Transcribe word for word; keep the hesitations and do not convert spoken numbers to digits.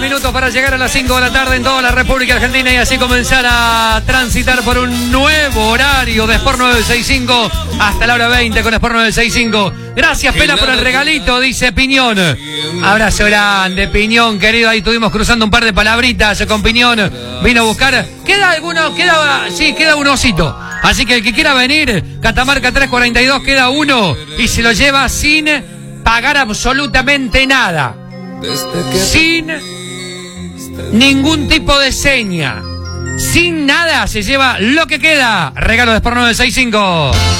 minutos para llegar a las cinco de la tarde en toda la República Argentina y así comenzar a transitar por un nuevo horario de Sport nueve sesenta y cinco hasta la hora veinte con Sport nueve sesenta y cinco. Gracias, Pela, por el regalito, dice Piñón. Abrazo grande, Piñón, querido. Ahí estuvimos cruzando un par de palabritas con Piñón. Vino a buscar. Queda alguno, queda, sí, queda un osito. Así que el que quiera venir, Catamarca tres cuarenta y dos, queda uno y se lo lleva sin pagar absolutamente nada. Sin ningún tipo de seña. Sin nada, se lleva lo que queda. Regalo de Sport nueve sesenta y cinco.